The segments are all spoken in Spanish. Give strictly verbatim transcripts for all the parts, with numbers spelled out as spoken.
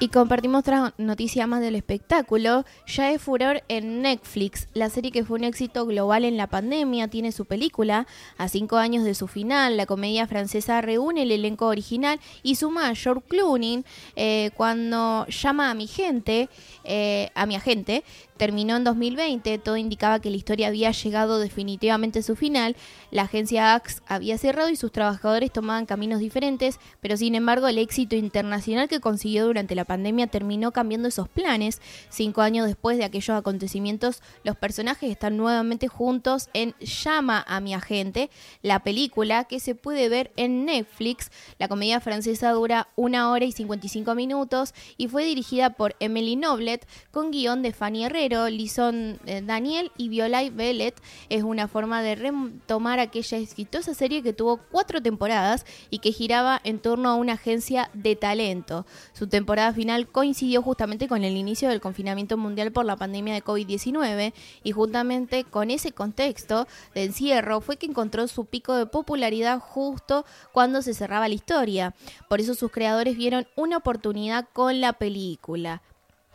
Y compartimos otra noticia más del espectáculo. Ya es furor en Netflix. La serie que fue un éxito global en la pandemia tiene su película. A cinco años de su final, la comedia francesa reúne el elenco original y suma a George Clooney eh, cuando llama a mi gente, eh, a mi agente. Terminó en dos mil veinte, todo indicaba que la historia había llegado definitivamente a su final. La agencia Axe había cerrado y sus trabajadores tomaban caminos diferentes, pero sin embargo el éxito internacional que consiguió durante la pandemia terminó cambiando esos planes. Cinco años después de aquellos acontecimientos, los personajes están nuevamente juntos en Llama a mi agente, la película que se puede ver en Netflix. La comedia francesa dura una hora y cincuenta y cinco minutos y fue dirigida por Emily Noblet con guión de Fanny Herrero, Lison eh, Daniel y Violay Bellet. Es una forma de retomar aquella exitosa serie que tuvo cuatro temporadas y que giraba en torno a una agencia de talento. Su temporada final coincidió justamente con el inicio del confinamiento mundial por la pandemia de covid diecinueve y justamente con ese contexto de encierro fue que encontró su pico de popularidad justo cuando se cerraba la historia. Por eso sus creadores vieron una oportunidad con la película.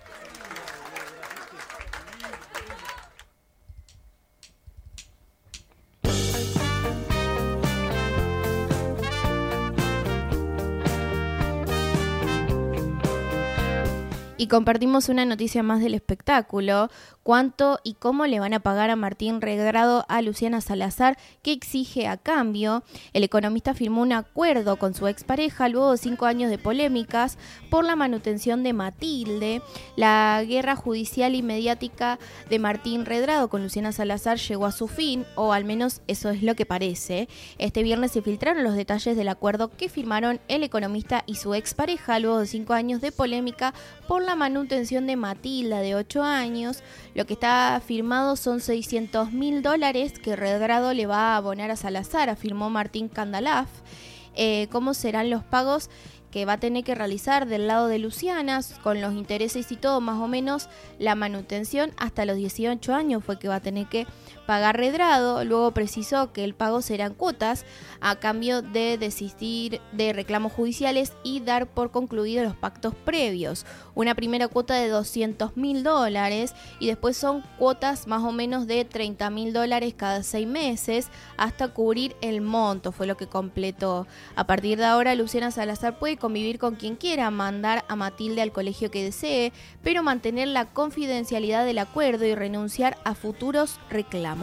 Y compartimos una noticia más del espectáculo. ¿Cuánto y cómo le van a pagar a Martín Redrado a Luciana Salazar? ¿Qué exige a cambio? El economista firmó un acuerdo con su expareja luego de cinco años de polémicas por la manutención de Matilde. La guerra judicial y mediática de Martín Redrado con Luciana Salazar llegó a su fin, o al menos eso es lo que parece. Este viernes se filtraron los detalles del acuerdo que firmaron el economista y su expareja luego de cinco años de polémica por la manutención de Matilda, de ocho años. Lo que está firmado son seiscientos mil dólares que Redrado le va a abonar a Salazar, afirmó Martín Candalaf. Eh, ¿Cómo serán los pagos que va a tener que realizar del lado de Luciana, con los intereses y todo, más o menos la manutención hasta los dieciocho años fue que va a tener que pagar Redrado? Luego precisó que el pago serán cuotas a cambio de desistir de reclamos judiciales y dar por concluidos los pactos previos. Una primera cuota de doscientos mil dólares y después son cuotas más o menos de treinta mil dólares cada seis meses hasta cubrir el monto, fue lo que completó. A partir de ahora, Luciana Salazar puede convivir con quien quiera, mandar a Matilde al colegio que desee, pero mantener la confidencialidad del acuerdo y renunciar a futuros reclamos.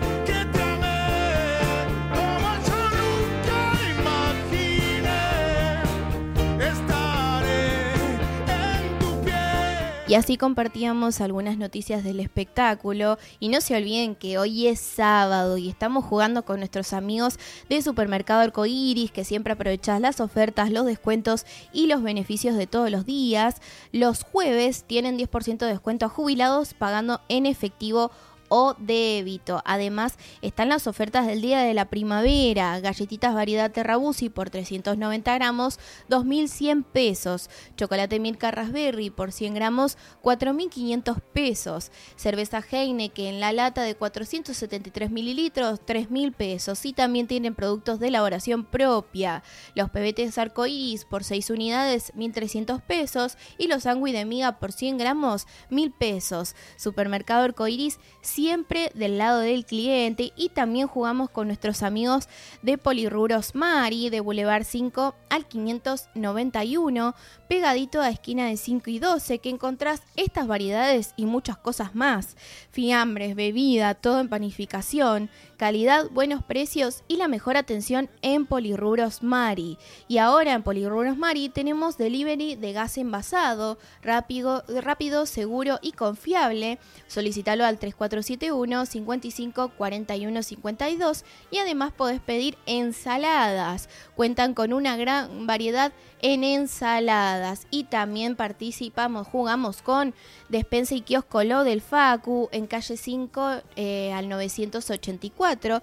Y así compartíamos algunas noticias del espectáculo. Y no se olviden que hoy es sábado y estamos jugando con nuestros amigos de Supermercado Arcoiris, que siempre aprovechás las ofertas, los descuentos y los beneficios de todos los días. Los jueves tienen diez por ciento de descuento a jubilados pagando en efectivo o débito. Además, están las ofertas del día de la primavera. Galletitas variedad Terrabusi por trescientos noventa gramos, dos mil cien pesos. Chocolate Milka Raspberry por cien gramos, cuatro mil quinientos pesos. Cerveza Heineken en la lata de cuatrocientos setenta y tres mililitros, tres mil pesos. Y también tienen productos de elaboración propia. Los pebetes Arcoiris por seis unidades, mil trescientos pesos. Y los sándwiches de miga por cien gramos, mil pesos. Supermercado Arcoiris, siempre del lado del cliente. Y también jugamos con nuestros amigos de Polirruros Mari, de Boulevard cinco al quinientos noventa y uno, pegadito a esquina de cinco y doce, que encontrás estas variedades y muchas cosas más. Fiambres, bebida, todo en panificación, calidad, buenos precios y la mejor atención en Polirruros Mari. Y ahora en Polirruros Mari tenemos delivery de gas envasado, rápido, rápido, seguro y confiable. Solicítalo al tres cuatro siete uno, cinco cinco, cuatro uno cinco dos y además podés pedir ensaladas. Cuentan con una gran variedad en ensaladas y también participamos, jugamos con Despensa y Kiosco Lo del Facu en calle cinco eh, al novecientos ochenta y cuatro,